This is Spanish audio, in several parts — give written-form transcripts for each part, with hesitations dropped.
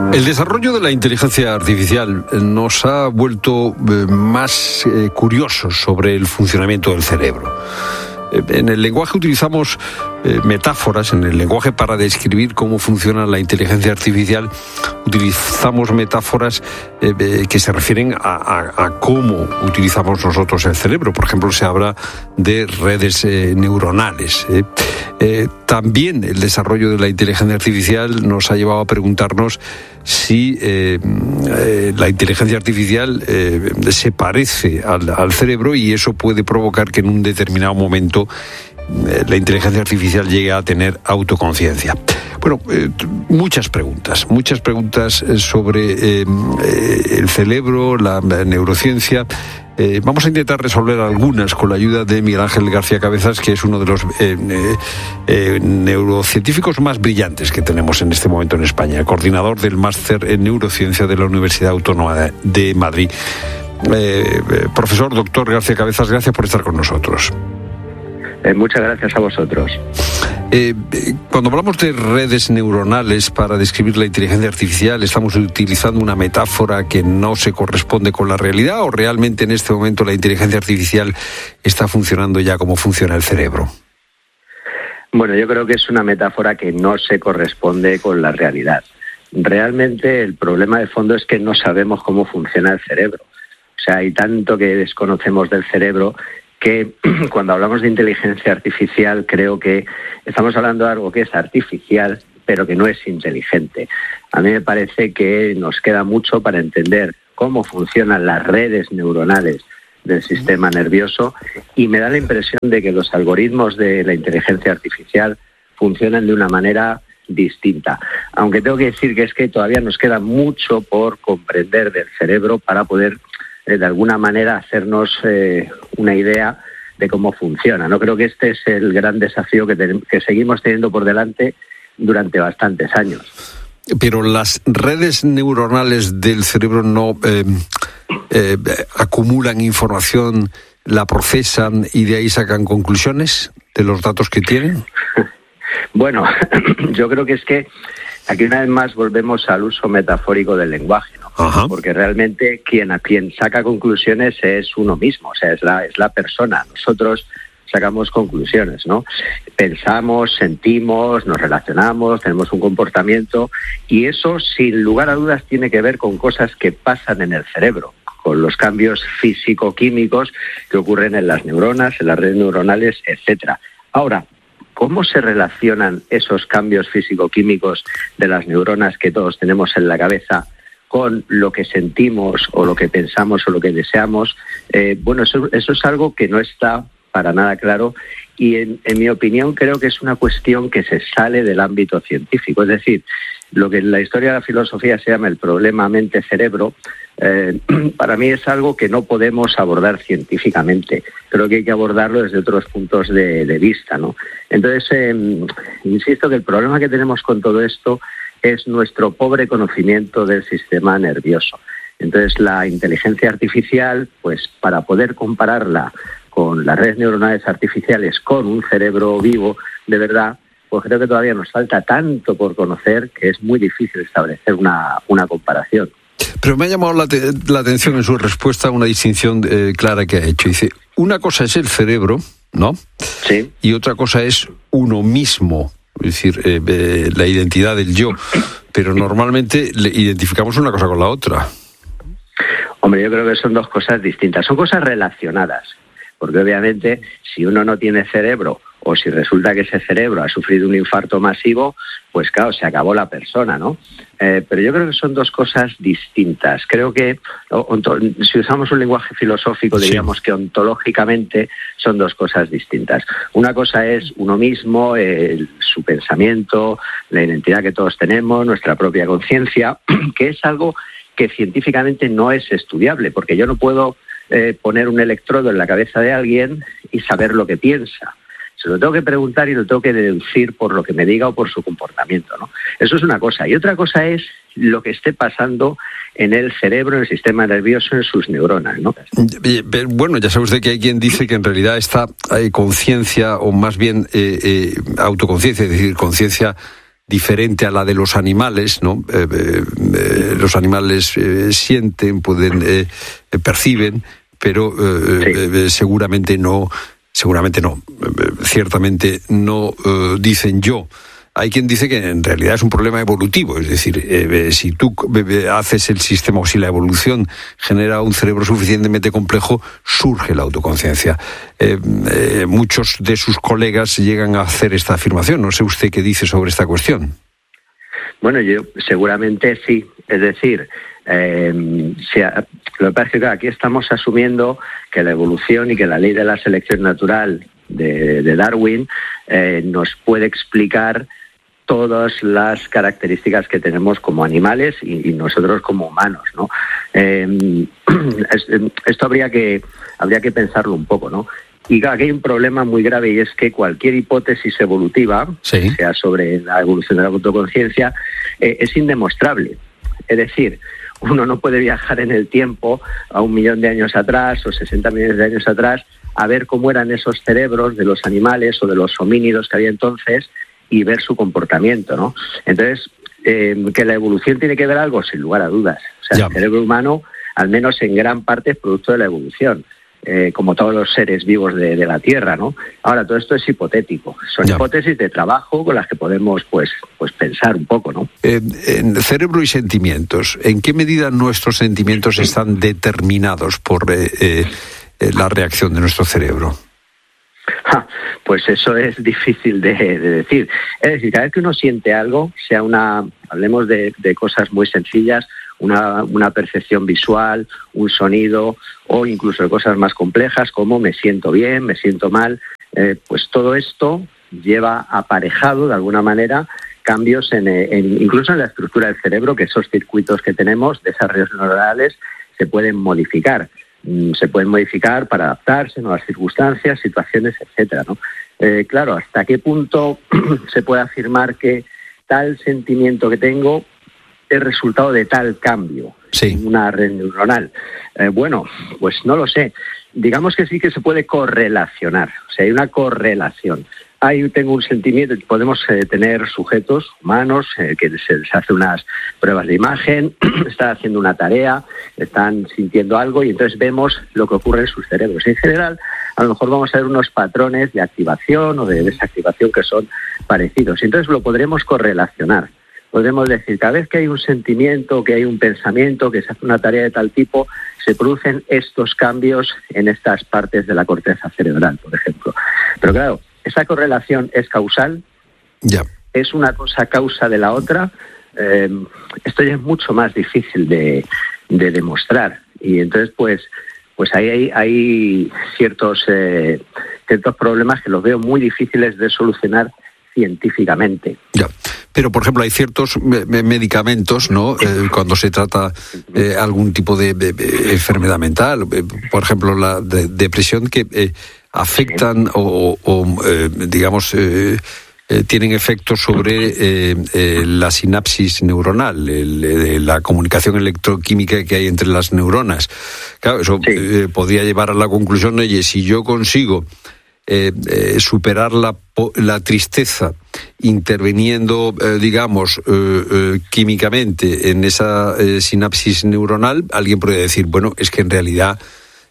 El desarrollo de la inteligencia artificial nos ha vuelto más curiosos sobre el funcionamiento del cerebro. En el lenguaje utilizamos metáforas, en el lenguaje para describir cómo funciona la inteligencia artificial, utilizamos metáforas que se refieren a cómo utilizamos nosotros el cerebro. Por ejemplo, se habla de redes neuronales. También el desarrollo de la inteligencia artificial nos ha llevado a preguntarnos si la inteligencia artificial se parece al cerebro, y eso puede provocar que en un determinado momento la inteligencia artificial llegue a tener autoconciencia. Bueno, muchas preguntas sobre el cerebro, la neurociencia. Vamos a intentar resolver algunas con la ayuda de Miguel Ángel García Cabezas, que es uno de los neurocientíficos más brillantes que tenemos en este momento en España, coordinador del máster en neurociencia de la Universidad Autónoma de Madrid. Profesor, doctor García Cabezas, gracias por estar con nosotros. Muchas gracias a vosotros. Cuando hablamos de redes neuronales para describir la inteligencia artificial, ¿estamos utilizando una metáfora que no se corresponde con la realidad, o realmente en este momento la inteligencia artificial está funcionando ya como funciona el cerebro? Bueno, yo creo que es una metáfora que no se corresponde con la realidad. Realmente el problema de fondo es que no sabemos cómo funciona el cerebro. O sea, hay tanto que desconocemos del cerebro que cuando hablamos de inteligencia artificial creo que estamos hablando de algo que es artificial, pero que no es inteligente. A mí me parece que nos queda mucho para entender cómo funcionan las redes neuronales del sistema nervioso, y me da la impresión de que los algoritmos de la inteligencia artificial funcionan de una manera distinta. Aunque tengo que decir que es que todavía nos queda mucho por comprender del cerebro para poder de alguna manera hacernos una idea de cómo funciona, ¿no? Creo que este es el gran desafío que seguimos teniendo por delante durante bastantes años. Pero las redes neuronales del cerebro no acumulan información, la procesan y de ahí sacan conclusiones de los datos que tienen. Bueno, yo creo que es que aquí una vez más volvemos al uso metafórico del lenguaje, ¿no? Ajá. Porque realmente quien saca conclusiones es uno mismo, o sea, es la persona. Nosotros sacamos conclusiones, ¿no? Pensamos, sentimos, nos relacionamos, tenemos un comportamiento, y eso, sin lugar a dudas, tiene que ver con cosas que pasan en el cerebro, con los cambios físico-químicos que ocurren en las neuronas, en las redes neuronales, etcétera. Ahora, ¿cómo se relacionan esos cambios físico-químicos de las neuronas que todos tenemos en la cabeza con lo que sentimos o lo que pensamos o lo que deseamos? Bueno, eso es algo que no está para nada claro, y en mi opinión creo que es una cuestión que se sale del ámbito científico. Es decir, lo que en la historia de la filosofía se llama el problema mente-cerebro, para mí es algo que no podemos abordar científicamente. Creo que hay que abordarlo desde otros puntos de vista, ¿no? Entonces, insisto que el problema que tenemos con todo esto es nuestro pobre conocimiento del sistema nervioso. Entonces, la inteligencia artificial, pues para poder compararla con las redes neuronales artificiales, con un cerebro vivo de verdad, pues creo que todavía nos falta tanto por conocer que es muy difícil establecer una comparación. Pero me ha llamado la atención en su respuesta una distinción clara que ha hecho. Dice, una cosa es el cerebro, ¿no? Sí. Y otra cosa es uno mismo, es decir, la identidad del yo. Pero normalmente identificamos una cosa con la otra. Hombre, yo creo que son dos cosas distintas, son cosas relacionadas. Porque obviamente si uno no tiene cerebro, o si resulta que ese cerebro ha sufrido un infarto masivo, pues claro, se acabó la persona, ¿no? Pero yo creo que son dos cosas distintas. Creo que si usamos un lenguaje filosófico, diríamos que ontológicamente son dos cosas distintas. Una cosa es uno mismo, su pensamiento, la identidad que todos tenemos, nuestra propia conciencia, que es algo que científicamente no es estudiable, porque yo no puedo poner un electrodo en la cabeza de alguien y saber lo que piensa. Se lo tengo que preguntar y lo tengo que deducir por lo que me diga o por su comportamiento, ¿no? Eso es una cosa. Y otra cosa es lo que esté pasando en el cerebro, en el sistema nervioso, en sus neuronas, ¿no? Bueno, ya sabe usted que hay quien dice que en realidad esta conciencia, o más bien autoconciencia, es decir, conciencia diferente a la de los animales, ¿no? Los animales sienten, pueden, perciben, pero ciertamente no dicen yo. Hay quien dice que en realidad es un problema evolutivo, es decir, si tú haces el sistema o si la evolución genera un cerebro suficientemente complejo, surge la autoconciencia. Muchos de sus colegas llegan a hacer esta afirmación. No sé usted qué dice sobre esta cuestión. Bueno, yo seguramente sí. Es decir, lo que pasa es que aquí estamos asumiendo que la evolución y que la ley de la selección natural de Darwin nos puede explicar todas las características que tenemos como animales y nosotros como humanos, ¿no? Esto habría que pensarlo un poco, ¿no? Y aquí hay un problema muy grave, y es que cualquier hipótesis evolutiva, sea sobre la evolución de la autoconciencia, es indemostrable. Es decir, uno no puede viajar en el tiempo a 1 millón de años atrás o 60 millones de años atrás a ver cómo eran esos cerebros de los animales o de los homínidos que había entonces y ver su comportamiento, ¿no? Entonces, que la evolución tiene que ver algo, sin lugar a dudas. O sea, el cerebro humano, al menos en gran parte, es producto de la evolución, como todos los seres vivos de la Tierra, ¿no? Ahora, todo esto es hipotético. Son hipótesis de trabajo con las que podemos, pues pensar un poco, ¿no? En cerebro y sentimientos, ¿en qué medida nuestros sentimientos están determinados por la reacción de nuestro cerebro? Pues eso es difícil de decir. Es decir, cada vez que uno siente algo, hablemos de cosas muy sencillas, una percepción visual, un sonido, o incluso de cosas más complejas como me siento bien, me siento mal, pues todo esto lleva aparejado de alguna manera cambios incluso en la estructura del cerebro, que esos circuitos que tenemos de esas redes neuronales se pueden modificar. Se pueden modificar para adaptarse a nuevas circunstancias, situaciones, etcétera, ¿no? Claro, ¿hasta qué punto se puede afirmar que tal sentimiento que tengo es resultado de tal cambio en una red neuronal? Bueno, pues no lo sé. Digamos que sí que se puede correlacionar, o sea, hay una correlación. Ahí tengo un sentimiento, podemos tener sujetos humanos que se les hace unas pruebas de imagen, están haciendo una tarea, están sintiendo algo y entonces vemos lo que ocurre en sus cerebros. En general, a lo mejor vamos a ver unos patrones de activación o de desactivación que son parecidos. Entonces lo podremos correlacionar. Podemos decir, cada vez que hay un sentimiento, que hay un pensamiento, que se hace una tarea de tal tipo, se producen estos cambios en estas partes de la corteza cerebral, por ejemplo. Pero claro, ¿esa correlación es causal? ¿Es una cosa causa de la otra? Esto ya es mucho más difícil de demostrar. Y entonces, pues ahí hay ciertos problemas que los veo muy difíciles de solucionar científicamente. Pero, por ejemplo, hay ciertos medicamentos, ¿no? Cuando se trata algún tipo de enfermedad mental, por ejemplo, la depresión, que afectan digamos, tienen efectos sobre la sinapsis neuronal, la comunicación electroquímica que hay entre las neuronas. Claro, eso podría llevar a la conclusión de, oye, si yo consigo superar la tristeza interviniendo, digamos, químicamente en esa sinapsis neuronal, alguien podría decir, bueno, es que en realidad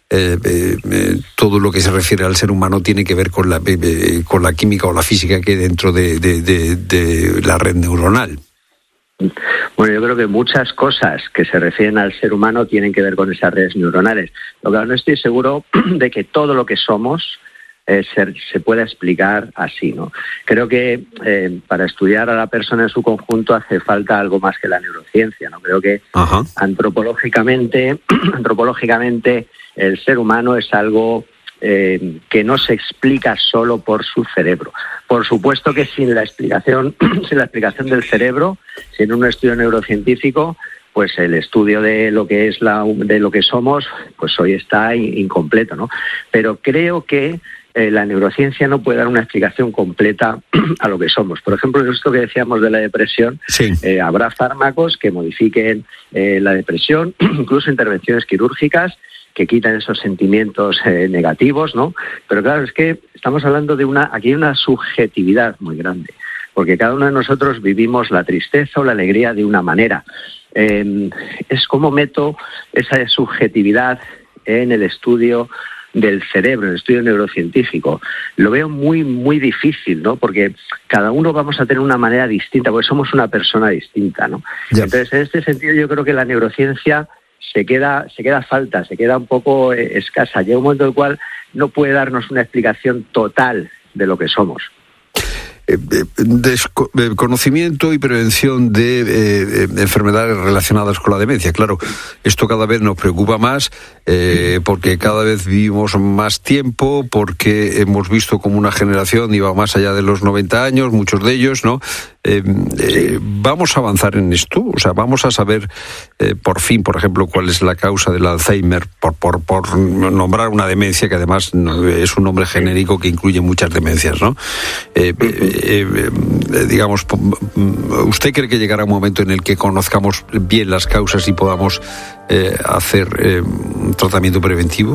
todo lo que se refiere al ser humano tiene que ver con la química o la física que hay dentro de la red neuronal. Bueno, yo creo que muchas cosas que se refieren al ser humano tienen que ver con esas redes neuronales. Lo que no estoy seguro de que todo lo que somos se pueda explicar así, ¿no? Creo que para estudiar a la persona en su conjunto hace falta algo más que la neurociencia, ¿no? Creo que antropológicamente el ser humano es algo que no se explica solo por su cerebro. Por supuesto que sin la explicación del cerebro, sin un estudio neurocientífico, pues el estudio de lo que es de lo que somos, pues hoy está incompleto, ¿no? Pero creo que la neurociencia no puede dar una explicación completa a lo que somos. Por ejemplo, esto que decíamos de la depresión, habrá fármacos que modifiquen la depresión, incluso intervenciones quirúrgicas que quitan esos sentimientos negativos, ¿no? Pero claro, es que estamos hablando aquí hay una subjetividad muy grande. porque cada uno de nosotros vivimos la tristeza o la alegría de una manera. Es como meto esa subjetividad en el estudio del cerebro, en el estudio neurocientífico. Lo veo muy, muy difícil, ¿no? Porque cada uno vamos a tener una manera distinta, porque somos una persona distinta, ¿no? Yeah. Entonces, en este sentido, yo creo que la neurociencia se queda falta, se queda un poco escasa. Llega un momento en el cual no puede darnos una explicación total de lo que somos. Conocimiento y prevención de enfermedades relacionadas con la demencia. Claro, esto cada vez nos preocupa más porque cada vez vivimos más tiempo, porque hemos visto como una generación iba más allá de los 90 años, muchos de ellos, ¿no? ¿Vamos a avanzar en esto? O sea, ¿vamos a saber por fin, por ejemplo, cuál es la causa del Alzheimer, por nombrar una demencia que además es un nombre genérico que incluye muchas demencias, ¿no? Digamos, ¿usted cree que llegará un momento en el que conozcamos bien las causas y podamos hacer un tratamiento preventivo?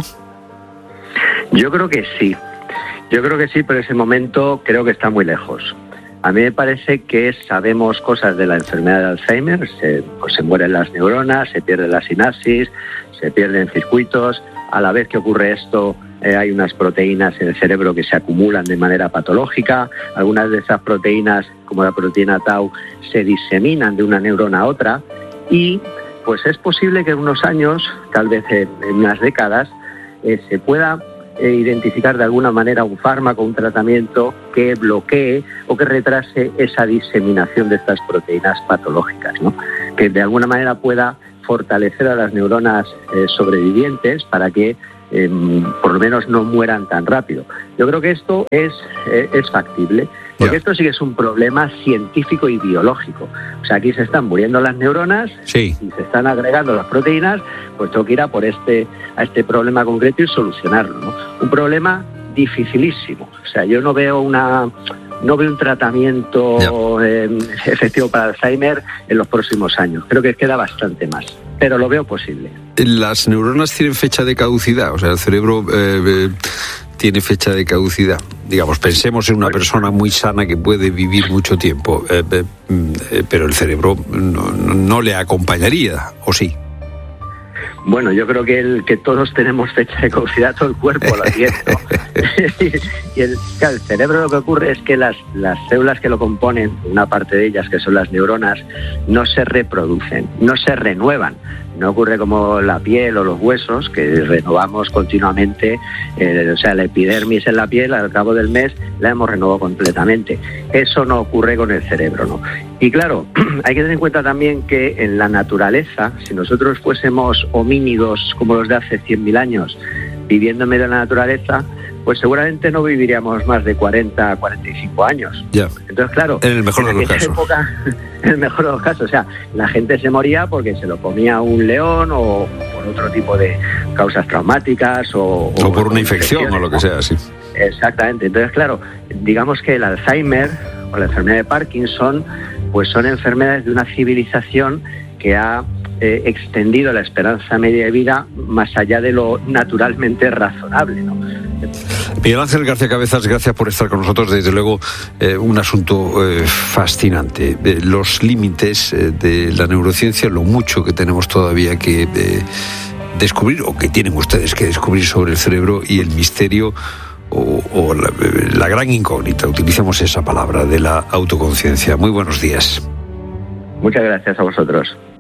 Yo creo que sí, pero ese momento creo que está muy lejos. A mí me parece que sabemos cosas de la enfermedad de Alzheimer, se mueren las neuronas, se pierde la sinapsis, se pierden circuitos. A la vez que ocurre esto, hay unas proteínas en el cerebro que se acumulan de manera patológica. Algunas de esas proteínas, como la proteína tau, se diseminan de una neurona a otra. Y pues es posible que en unos años, tal vez en unas décadas, se pueda identificar de alguna manera un fármaco, un tratamiento que bloquee o que retrase esa diseminación de estas proteínas patológicas, ¿no? Que de alguna manera pueda fortalecer a las neuronas sobrevivientes para que por lo menos no mueran tan rápido. Yo creo que esto es factible, porque esto sí que es un problema científico y biológico. O sea, aquí se están muriendo las neuronas y se están agregando las proteínas, pues tengo que ir a este problema concreto y solucionarlo, ¿no? Un problema dificilísimo. O sea, yo no veo un tratamiento efectivo para Alzheimer en los próximos años. Creo que queda bastante más, pero lo veo posible. ¿Las neuronas tienen fecha de caducidad? O sea, el cerebro tiene fecha de caducidad. Digamos, pensemos en una persona muy sana que puede vivir mucho tiempo, pero el cerebro no le acompañaría, ¿o sí? Bueno, yo creo que todos tenemos fecha de caducidad, todo el cuerpo lo tiene, ¿no? Y el cerebro, lo que ocurre es que las células que lo componen, una parte de ellas, que son las neuronas, no se reproducen, no se renuevan. No ocurre como la piel o los huesos, que renovamos continuamente, o sea, la epidermis en la piel, al cabo del mes la hemos renovado completamente. Eso no ocurre con el cerebro, ¿no? Y claro, hay que tener en cuenta también que en la naturaleza, si nosotros fuésemos homínidos como los de hace 100.000 años, viviendo en medio de la naturaleza, pues seguramente no viviríamos más de 40, 45 años. Ya. Entonces, claro, en el mejor de los casos. En el mejor de los casos, o sea, la gente se moría porque se lo comía un león o por otro tipo de causas traumáticas o por una infección o lo que sea, sí. Exactamente. Entonces, claro, digamos que el Alzheimer o la enfermedad de Parkinson, pues son enfermedades de una civilización que ha extendido la esperanza media de vida más allá de lo naturalmente razonable, ¿no? Miguel Ángel García Cabezas, gracias por estar con nosotros. Desde luego, un asunto fascinante. Los límites de la neurociencia, lo mucho que tenemos todavía que descubrir, o que tienen ustedes que descubrir sobre el cerebro, y el misterio o la gran incógnita, utilicemos esa palabra, de la autoconciencia. Muy buenos días. Muchas gracias a vosotros.